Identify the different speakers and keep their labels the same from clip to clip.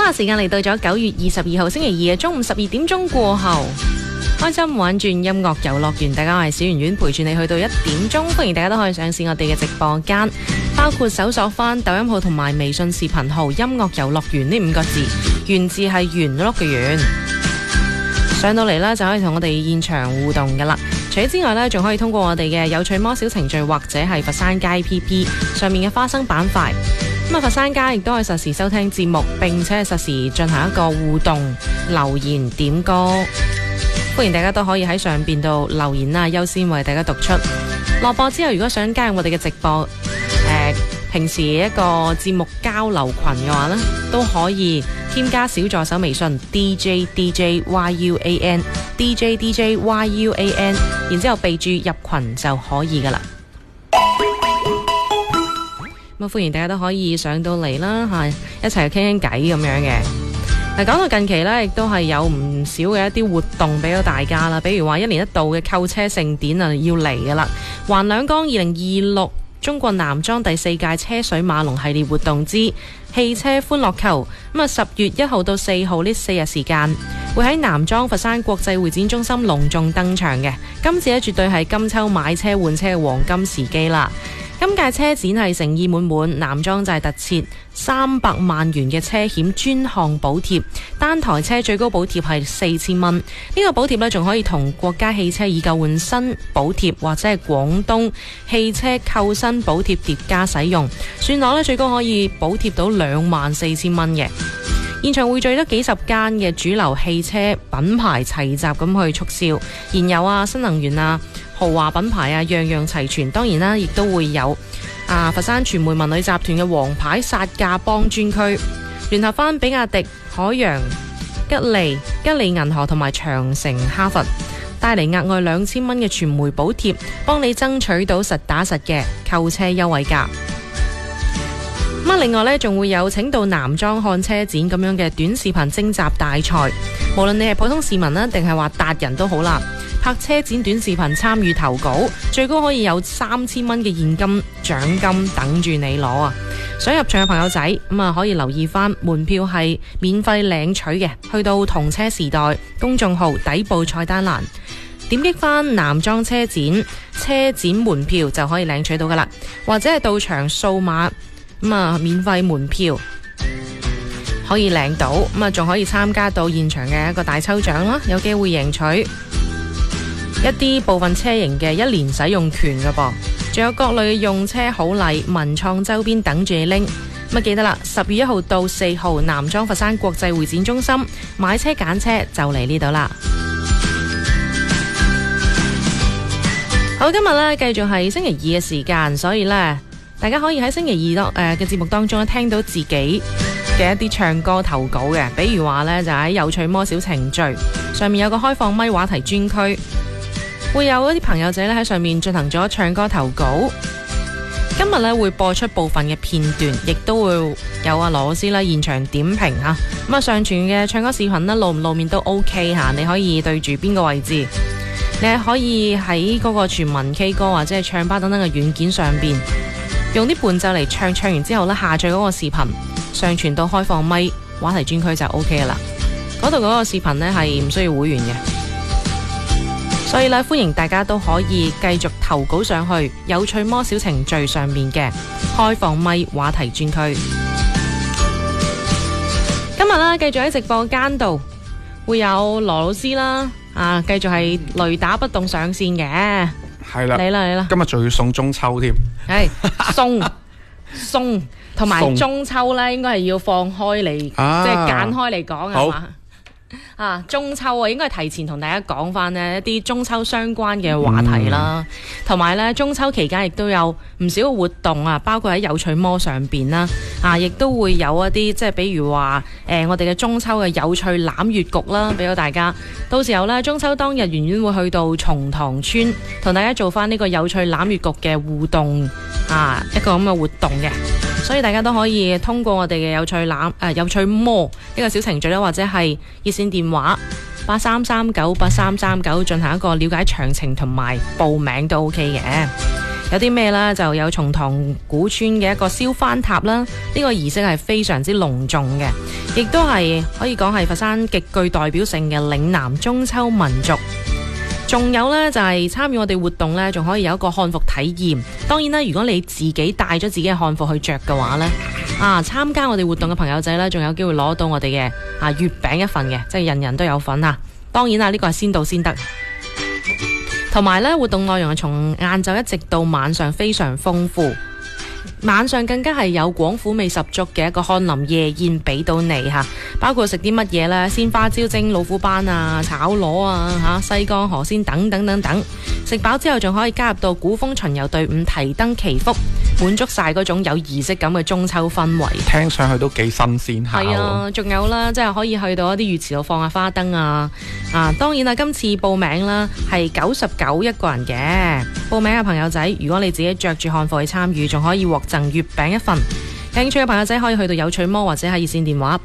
Speaker 1: 啊，時間嚟到咗9月22號星期二嘅中午12點鐘過後，開心玩轉音樂遊樂園，大家係小圓圓陪住你去到1點鐘，歡迎大家都可以上線我哋嘅直播間，包括搜索翻抖音號同埋微信視頻號音樂遊樂園呢5個字，園字係圓碌嘅圓。上到嚟啦，就可以同我哋現場互動噶啦。除此之外呢，仲可以通過我哋嘅有趣魔小程序或者係佛山街 PP 上面嘅花生板塊。咁啊，佛山街亦都係實時收聽節目，並且係實時進行一個互動留言點歌。歡迎大家都可以喺上邊度留言啦，優先為大家讀出。落播之後，如果想加入我哋嘅直播，平時一個節目交流群嘅話呢，都可以添加小助手微信 DJDJYUAN DJDJYUAN， 然之後備注入群就可以噶啦。咁歡迎大家都可以上到嚟啦，一齊傾傾偈咁樣嘅。嗱，講到近期呢，亦都係有唔少嘅一啲活動俾到大家啦，比如話1年1度嘅購車盛典啊要嚟噶啦，環兩江2026中國男裝第4屆車水馬龍系列活動之汽車歡樂購，咁啊10月1號到4號呢4日時間，會喺南莊佛山國際會展中心隆重登場嘅。今次呢，絕對係金秋買車換車嘅黃金時機啦。今屆車展係誠意滿滿，南莊就係特設300萬元嘅車險專項補貼，單台車最高補貼係4000蚊。呢個補貼呢，仲可以同國家汽車以舊換新補貼或者係廣東汽車購新補貼疊加使用，算落呢，最高可以補貼到24000蚊嘅。現場匯聚咗幾十間嘅主流汽車品牌齊集咁去促銷，燃油啊、新能源啊、豪華品牌啊，樣樣齊全。當然啦，亦都會有佛山傳媒文旅集團嘅王牌殺價幫專區，聯合翻比亞迪、海洋、吉利銀河同埋長城哈弗，帶嚟額外2000蚊嘅傳媒補貼，幫你爭取到實打實嘅購車優惠價。另外呢，仲會有請到南莊看車展咁樣嘅短視頻徵集大賽，無論你係普通市民啦，定係話達人都好啦，拍車展短視頻參與投稿，最高可以有3000蚊嘅現金獎金等住你攞啊！想入場嘅朋友仔可以留意翻，門票係免費領取嘅，去到同車時代公眾號底部菜單欄，點擊翻南莊車展門票就可以領取到噶啦，或者係到場掃碼。免費門票可以領到，仲可以參加到現場嘅一個大抽獎啦，有機會贏取一啲部分車型嘅1年使用權㗎噃，仲有各類用車好禮、文創周邊等住你拎。記得啦，10月1號到4號，南莊佛山國際會展中心買車揀車就嚟呢度啦。好，今日呢，繼續係星期2嘅時間，所以呢，大家可以喺星期2嘅節目當中聽到自己嘅一啲唱歌投稿嘅，比如話呢，就喺有趣魔小程序上面有個開放咪話題專區，會有一啲朋友仔咧喺上面進行咗唱歌投稿。今日咧會播出部分嘅片段，亦都會有羅老師啦現場點評吓。咁上傳嘅唱歌視頻咧露唔露面都 OK 吓，你可以對住邊個位置，你係可以喺嗰個全民 K 歌或者係唱吧等等嘅軟件上邊。用啲伴奏嚟唱完之後呢，下載嗰個視頻上傳到開放咪話題專區就 OK 噶啦。嗰度嗰個視頻呢係唔需要會員嘅，所以呢，歡迎大家都可以繼續投稿上去有趣魔小程序上面嘅開放咪話題專區。今日呢，繼續喺直播間度會有羅老師啦，繼續係雷打不動上線嘅。係啦，嚟啦！
Speaker 2: 今日仲要送中秋添，
Speaker 1: 係送，同埋中秋咧，應該係要放開嚟，即係揀開嚟講係嘛？中秋啊，應該係提前同大家講翻呢一啲中秋相關嘅話題啦，同埋咧中秋期間亦都有唔少嘅活動啊，包括喺有趣魔上邊啦，亦都會有一啲即係比如話我哋嘅中秋嘅有趣攬月局啦，俾到大家。到時候咧中秋當日，圓圓會去到松塘村同大家做翻呢個有趣攬月局嘅互動一個咁嘅活動嘅。所以大家都可以通過我哋嘅有趣魔呢個小程序啦，或者係熱線電話83398339進行一個了解詳情同埋報名都 OK 嘅。 有啲咩呢？就有松塘古村嘅一個燒番塔啦，呢個儀式係非常之隆重嘅，亦都係可以講係佛山極具代表性嘅嶺南中秋民俗。仲有呢，就係參與我哋活動呢，仲可以有一個漢服體驗。當然啦，如果你自己帶咗自己嘅漢服去着嘅話呢，參加我哋活動嘅朋友仔呢，仲有機會攞到我哋嘅月餅一份嘅，即係人人都有份啊！當然啦，呢個係先到先得。同埋呢，活動內容係從晏晝一直到晚上非常豐富。晚上更加係有廣府味十足嘅一個翰林夜宴俾到你吓，包括食啲乜嘢呢？鮮花椒蒸老虎斑啊、炒螺啊、西江河鮮等等等等。食飽之後仲可以加入到古風巡遊隊伍提燈祈福，滿足晒嗰種有儀式感嘅中秋氛圍。
Speaker 2: 聽上去都幾新鮮下。
Speaker 1: 係啊，仲有啦，即係可以去到一啲魚池度放下花燈啊！當然啦，今次報名啦係99一個人嘅。報名嘅朋友仔，如果你自己着住漢服去參與，仲可以獲贈月餅一份。有興趣嘅朋友仔可以去到有趣魔或者係熱線電話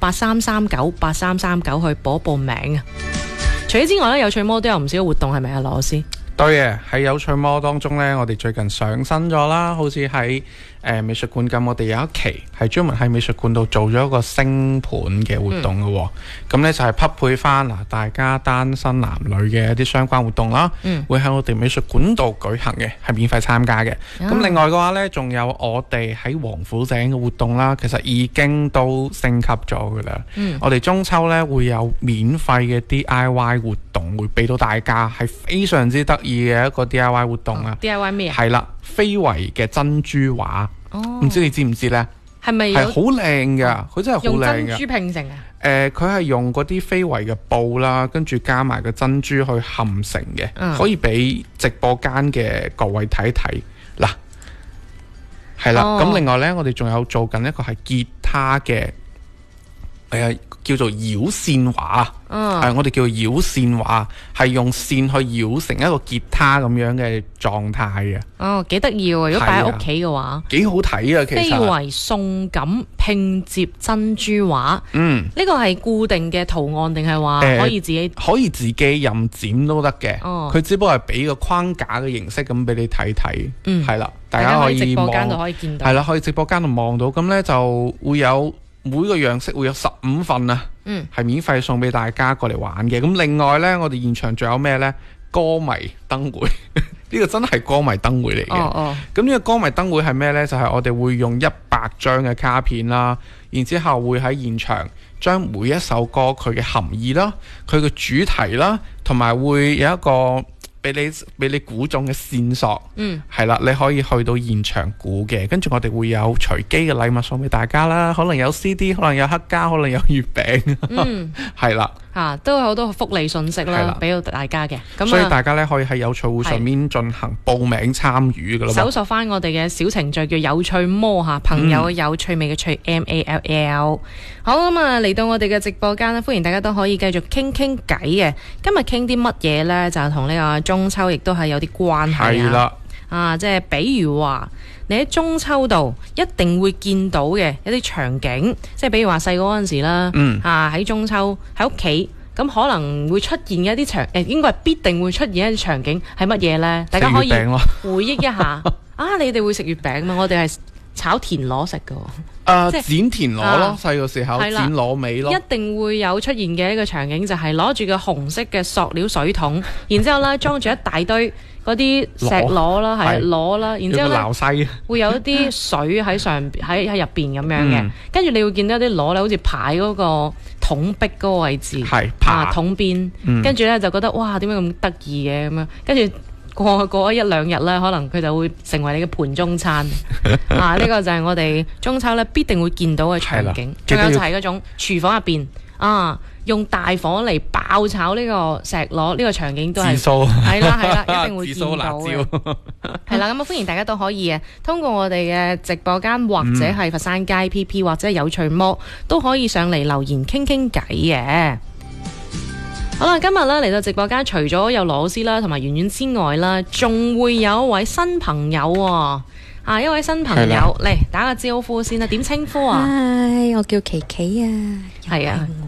Speaker 1: 83398339去報名啊！除此之外咧，有趣魔都有唔少活動，係咪啊，羅老師？
Speaker 2: 對嘅，喺有趣魔當中呢，我哋最近上新咗啦，好似喺美術館咁，我哋有一期係專門喺美術館度做咗一個星盤嘅活動嘅喎。咁呢就係匹配翻大家單身男女嘅一啲相關活動啦。會喺我哋美術館度舉行嘅，係免費參加嘅。咁另外嘅話呢，仲有我哋喺王府井嘅活動啦，其實已經都升級咗㗎啦。我哋中秋呢會有免費嘅 DIY 活動會俾到大家，係非常之得意嘅一個 DIY 活動啊。
Speaker 1: DIY 咩啊？
Speaker 2: 係啦，非遺嘅珍珠畫。唔知你知唔知呢？係咪係好靚噶？佢真係好靚噶。用珍珠拼成啊？佢係用嗰啲非遺嘅布啦，跟住加埋個珍珠去嵌成嘅，可以俾直播間嘅各位睇睇。嗱，係啦。咁另外呢，我哋仲有做緊一個係吉他嘅，叫做繞線畫。我哋叫繞線畫，係用線去繞成一個吉他咁樣嘅狀態嘅。幾得意喎！如果擺喺屋企嘅話，幾好睇啊！其實非遺送感拼接珍珠畫，呢個係固定嘅圖案定係話可以自己任剪都得嘅。佢只不過係俾個框架嘅形式咁俾你睇睇。係啦，大家可以直播間度可以見到。係啦，可以直播間度望到。咁呢就會有每個樣式會有15份啊。係免費送俾大家過嚟玩嘅。咁另外呢，我哋現場仲有咩呢？歌迷燈會呢個真係歌迷燈會嚟嘅。咁呢個歌迷燈會係咩呢？就係我哋會用100張嘅卡片啦，然之後會喺現場將每一首歌佢嘅含義啦、佢嘅主題啦，同埋會有一個俾你估中嘅線索。係啦，你可以去到現場估嘅，跟住我哋會有隨機嘅禮物送俾大家啦，可能有 CD， 可能有黑膠，可能有月餅。係啦。都有好多福利信息啦，俾到大家嘅。咁所以大家咧可以喺有趣會上面進行報名參與噶啦。搜索翻我哋嘅小程序叫有趣魔朋友嘅有趣味嘅趣 MALL。好，咁嚟到我哋嘅直播間咧，歡迎大家都可以繼續傾偈嘅。今日傾啲乜嘢呢？就同呢個中秋亦都係有啲關係。係啦，即係比如話你喺中秋度一定會見到嘅一啲場景，即係比如話細個嗰陣時啦，喺中秋喺屋企，咁可能會出現一啲應該係必定會出現一啲場景係乜嘢呢？大家可以回憶一下。你哋會食月餅嘛？我哋係炒田螺食㗎。剪田螺咯，細個時候剪螺尾咯。一定會有出現嘅一個場景，就係攞住個紅色嘅塑料水桶，然之後咧裝住一大堆嗰啲石螺啦，係螺啦，然之後咧會有一啲水喺入邊咁樣嘅，跟住你會見到啲螺咧，好似排嗰個桶壁嗰個位置，桶邊，跟住咧就覺得哇，點解咁得意嘅咁樣，跟住過咗1-2日咧，可能佢就會成為你嘅盤中餐。呢個就係我哋中秋咧必定會見到嘅場景。仲有就係嗰種廚房入邊用大火嚟爆炒呢個石螺，呢個場景都係係啦，一定會見到嘅。係啦，咁歡迎大家都可以通過我哋嘅直播間或者係佛山街 PP 或者有趣魔都可以上嚟留言傾偈嘅。好啦，今日咧嚟到直播間，除咗有羅老師啦同埋圓圓之外啦，仲會有一位新朋友一位新朋友嚟打個招呼先啦，點稱呼啊？
Speaker 3: 嗨，我叫琪琪啊。
Speaker 1: 係啊，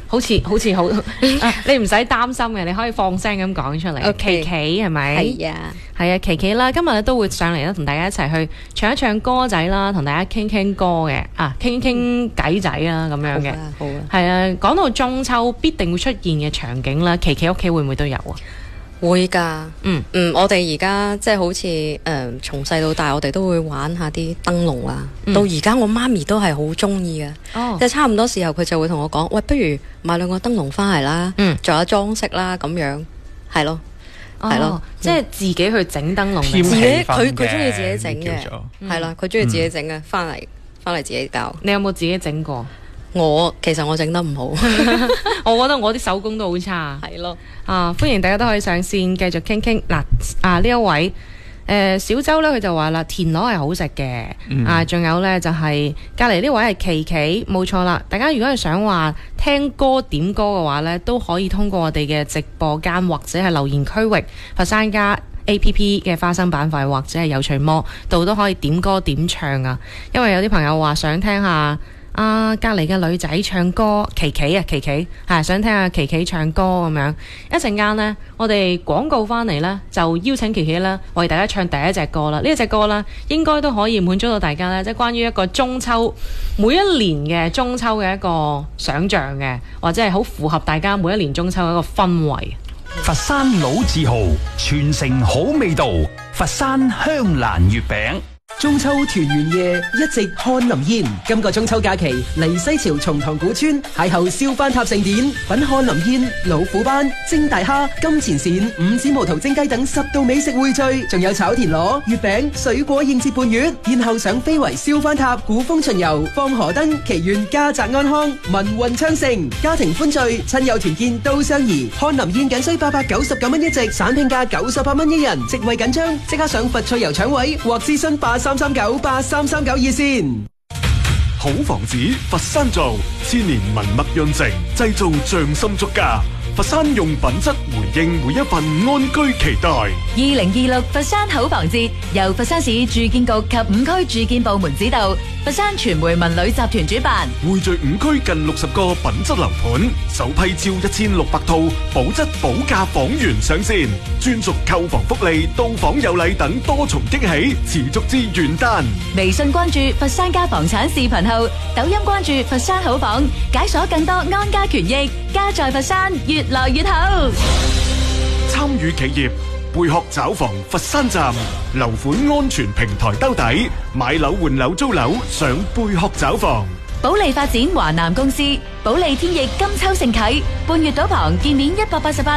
Speaker 1: 好似好，你唔使擔心嘅，你可以放聲咁講出嚟。
Speaker 3: Okay.
Speaker 1: 琪琪係咪？
Speaker 3: 係啊，
Speaker 1: 係啊，琪琪啦，今日咧都會上嚟咧，同大家一齊去唱一唱歌仔啦，同大家傾傾歌嘅，傾傾偈仔啦，咁樣嘅。
Speaker 3: 好啊。
Speaker 1: 係啊，講到中秋必定會出現嘅場景啦，琪琪屋企會唔會都有啊？
Speaker 3: 會㗎，我哋而家即係好似從細到大，我哋都會玩下啲燈籠啦。到而家我媽咪都係好中意嘅，即係差唔多時候佢就會同我講：喂，不如買兩個燈籠翻嚟啦，做下裝飾啦，咁樣係咯，
Speaker 1: 即係自己去整燈籠，
Speaker 3: 自己佢中意自己整嘅，係啦，佢中意自己整嘅，翻嚟自己教。
Speaker 1: 你有冇自己整過？
Speaker 3: 其實我整得唔好，
Speaker 1: 我覺得我啲手工都好差。
Speaker 3: 係咯，
Speaker 1: 歡迎大家都可以上線繼續傾傾。嗱，呢一位小周咧，佢就話啦，田螺係好食嘅。仲有咧就係隔離呢位係琪琪，冇錯啦。大家如果係想話聽歌點歌嘅話咧，都可以通過我哋嘅直播間或者係留言區域佛山家 APP 嘅花生板塊或者係有趣魔度都可以點歌點唱啊。因為有啲朋友話想聽下隔離嘅女仔唱歌，琪琪係想聽下琪琪唱歌咁樣。一陣間呢，我哋廣告翻嚟呢，就邀請琪琪呢為大家唱第一隻歌啦。呢一隻歌呢，應該都可以滿足到大家呢，即係關於一個中秋每一年嘅中秋嘅一個想像嘅，或者係好符合大家每一年中秋嘅一個氛圍。
Speaker 4: 佛山老字號，傳承好味道，佛山香蘭月餅。
Speaker 5: 中秋團圓夜一直看林煙，今個中秋假期嚟西樵松塘古村邂逅燒番塔盛典，品看林煙、老虎斑、蒸大蝦、金錢鱔、五指毛桃蒸雞等10道美食匯聚，仲有炒田螺、月餅、水果應節伴月，然後上飛圍燒番塔、古風巡遊、放河燈，祈願家宅安康、民運昌盛，家庭歡聚、親友團見都相宜。看林煙僅需899蚊一席，散拼價98蚊一人，席位緊張，即刻上佛趣遊搶位或諮詢83398339熱線。
Speaker 6: 好房子佛山造，千年文墨潤成，製造匠心足家。佛山用品質回應每一份安居期待。
Speaker 7: 2026佛山好房節由佛山市住建局及5區住建部門指導，佛山傳媒文旅集團主辦，
Speaker 6: 匯聚5區近60個品質樓盤，首批超1600套保質保價房源上線，專屬購房福利、到訪有禮等多重驚喜，持續至元旦。
Speaker 7: 微信關注佛山家房產視頻號，抖音關注佛山好房，解鎖更多安家權益，家在佛山越來越好。
Speaker 6: 參與企業貝殼找房佛山站，樓款安全平台兜底，買樓換樓租樓上貝殼找房。
Speaker 7: 保利發展華南公司，保利天翼金秋盛啟，半月島旁建面188